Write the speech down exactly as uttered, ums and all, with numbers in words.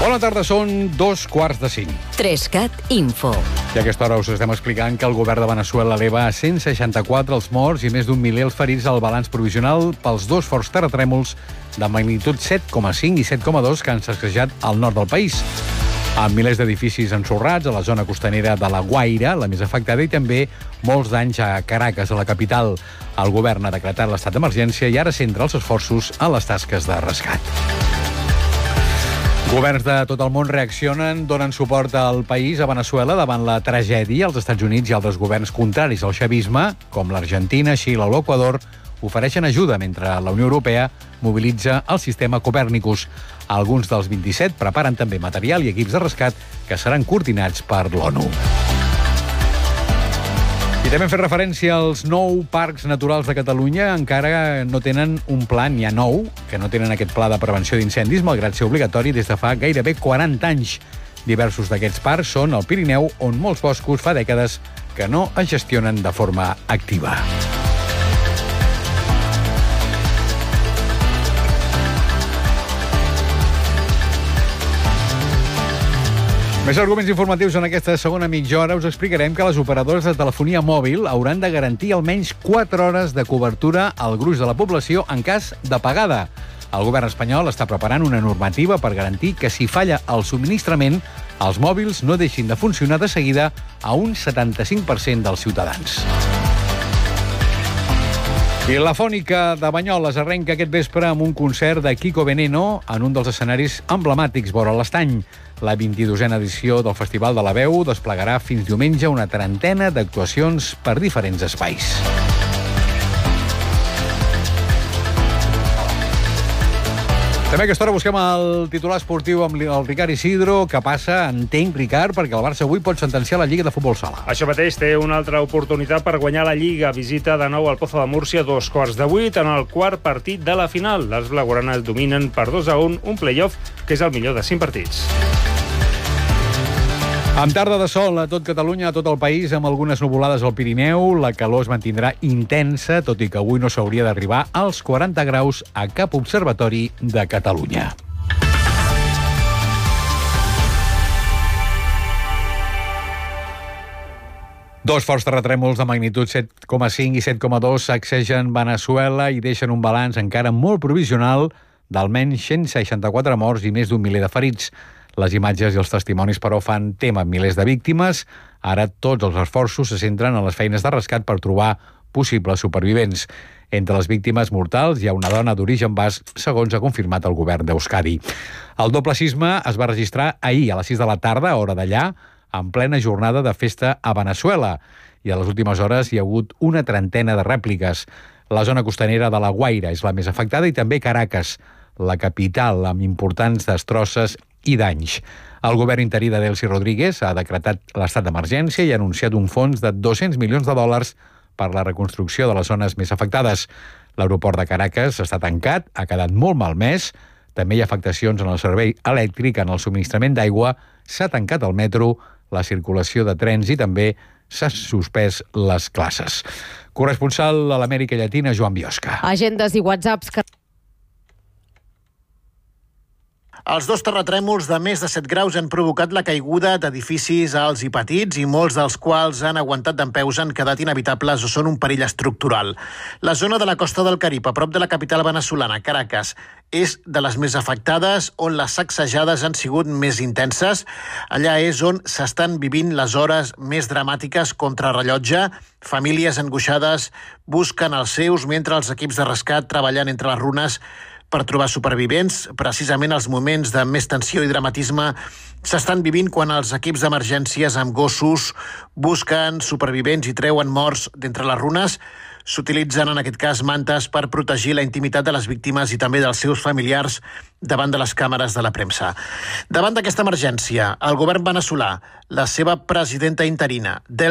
Bona tarda, són dos quarts de cinc. Trescat Info. I a aquesta hora us estem explicant que el govern de Veneçuela eleva a cent seixanta-quatre els morts i més d'un miler els ferits al balanç provisional pels dos forts terratrèmols de magnitud set coma cinc i set coma dos que han sacsejat al nord del país. Amb milers d'edificis ensorrats a la zona costanera de La Guaira, la més afectada, i també molts danys a Caracas, a la capital. El govern ha decretat l'estat d'emergència i ara centra els esforços a les tasques de rescat. Governs de tot el món reaccionen, donen suport al país, a Veneçuela, davant la tragèdia. Els Estats Units i altres governs contraris al xavisme, com l'Argentina, Xile o l'Equador, ofereixen ajuda, mentre la Unió Europea mobilitza el sistema Copernicus. Alguns dels vint-i-set preparen també material i equips de rescat que seran coordinats per l'ONU. I també hem fet referència als nou parcs naturals de Catalunya. Encara no tenen un pla, n'hi ha nou, que no tenen aquest pla de prevenció d'incendis, malgrat ser obligatori des de fa gairebé quaranta anys. Diversos d'aquests parcs són al Pirineu, on molts boscos fa dècades que no es gestionen de forma activa. Més arguments informatius en aquesta segona mitja hora. Us explicarem que les operadores de telefonia mòbil hauran de garantir almenys quatre hores de cobertura al gruix de la població en cas d'apagada. El govern espanyol està preparant una normativa per garantir que si falla el subministrament, els mòbils no deixin de funcionar de seguida a un setanta-cinc per cent dels ciutadans. I la Fònica de Banyoles arrenca aquest vespre amb un concert de Kiko Veneno en un dels escenaris emblemàtics vora l'Estany. La vint-i-dosena edició del Festival de la Veu desplegarà fins diumenge una trentena d'actuacions per diferents espais. També a aquesta hora busquem el titular esportiu amb el Ricard Isidro. Què passa? Entenc, Ricard, perquè el Barça avui pot sentenciar la Lliga de Futbol Sala. Això mateix, té una altra oportunitat per guanyar la Lliga. Visita de nou al Pozo de Múrcia dos quarts de vuit en el quart partit de la final. Les blaugranes dominen per dos a un un play-off que és el millor de cinc partits. Amb tarda de sol a tot Catalunya, a tot el país, amb algunes nuvolades al Pirineu, la calor es mantindrà intensa, tot i que avui no s'hauria d'arribar als quaranta graus a cap observatori de Catalunya. Dos forts terratrèmols de magnitud set coma cinc i set coma dos sacsegen Veneçuela i deixen un balanç encara molt provisional d'almenys cent seixanta-quatre morts i més d'un miler de ferits. Les imatges i els testimonis, però, fan tema amb milers de víctimes. Ara tots els esforços se centren en les feines de rescat per trobar possibles supervivents. Entre les víctimes mortals hi ha una dona d'origen basc, segons ha confirmat el govern d'Euskadi. El doble sisme es va registrar ahir a les sis de la tarda, hora d'allà, en plena jornada de festa a Veneçuela. I a les últimes hores hi ha hagut una trentena de rèpliques. La zona costanera de La Guaira és la més afectada i també Caracas, la capital, amb importants destrosses i danys. El govern interí de Delcy Rodríguez ha decretat l'estat d'emergència i ha anunciat un fons de dos-cents milions de dòlars per la reconstrucció de les zones més afectades. L'aeroport de Caracas està tancat, ha quedat molt malmès, també hi ha afectacions en el servei elèctric, en el subministrament d'aigua, s'ha tancat el metro, la circulació de trens i també s'ha suspès les classes. Corresponsal a l'Amèrica Llatina, Joan Biosca. Agendes i whatsapps que... Els dos terratrèmols de més de set graus han provocat la caiguda d'edificis alts i petits i molts dels quals han aguantat dempeus, han quedat inhabitables o són un perill estructural. La zona de la costa del Carib, a prop de la capital venezolana, Caracas, és de les més afectades, on les sacsejades han sigut més intenses. Allà és on s'estan vivint les hores més dramàtiques contra rellotge. Famílies angoixades busquen els seus mentre els equips de rescat treballen entre les runes per trobar supervivents. Precisament els moments de més tensió i dramatisme s'estan vivint quan els equips d'emergències amb gossos busquen supervivents i treuen morts d'entre les runes. S'utilitzen en aquest cas mantes per protegir la intimitat de les víctimes i també dels seus familiars davant de les càmeres de la premsa. Davant d'aquesta emergència, el govern veneçolà, la seva presidenta interina,